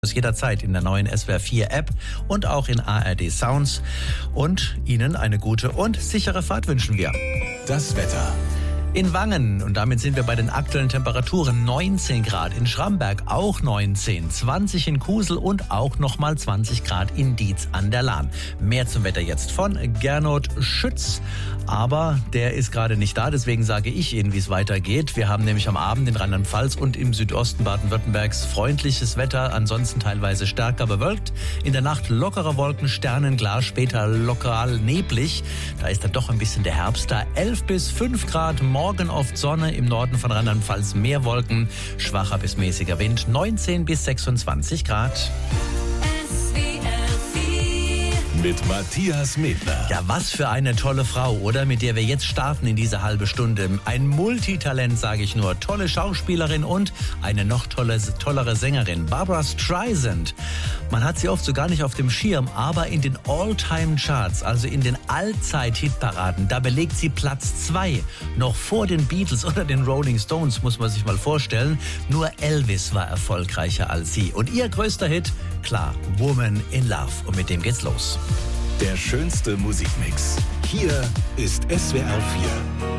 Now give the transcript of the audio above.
Jederzeit in der neuen SWR 4 App und auch in ARD Sounds. Und Ihnen eine gute und sichere Fahrt wünschen wir. Das Wetter. In Wangen, und damit sind wir bei den aktuellen Temperaturen, 19 Grad, in Schramberg auch 19, 20 in Kusel und auch nochmal 20 Grad in Dietz an der Lahn. Mehr zum Wetter jetzt von Gernot Schütz, aber der ist gerade nicht da, deswegen sage ich Ihnen, wie es weitergeht. Wir haben nämlich am Abend in Rheinland-Pfalz und im Südosten Baden-Württembergs freundliches Wetter, ansonsten teilweise stärker bewölkt. In der Nacht lockere Wolken, sternenklar, später lokal neblig. Da ist dann doch ein bisschen der Herbst da. 11 bis 5 Grad, morgen oft Sonne, im Norden von Rheinland-Pfalz mehr Wolken, schwacher bis mäßiger Wind, 19 bis 26 Grad. Mit Matthias Medler. Ja, was für eine tolle Frau, oder? Mit der wir jetzt starten in diese halbe Stunde. Ein Multitalent, sage ich nur. Tolle Schauspielerin und eine noch tollere Sängerin. Barbra Streisand. Man hat sie oft so gar nicht auf dem Schirm, aber in den All-Time-Charts, also in den Allzeit-Hitparaden, da belegt sie Platz 2. Noch vor den Beatles oder den Rolling Stones, muss man sich mal vorstellen. Nur Elvis war erfolgreicher als sie. Und ihr größter Hit? Klar, Woman in Love. Und mit dem geht's los. Der schönste Musikmix. Hier ist SWR 4.